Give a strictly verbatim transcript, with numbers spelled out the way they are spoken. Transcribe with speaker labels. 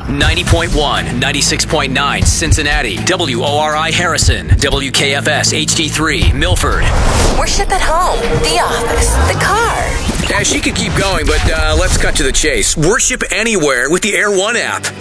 Speaker 1: ninety point one, ninety-six point nine Cincinnati, W O R I Harrison, W K F S H D three Milford.
Speaker 2: Worship at home, the office, the car.
Speaker 1: Yeah, she could keep going, but uh, let's cut to the chase. Worship anywhere with the Air One app.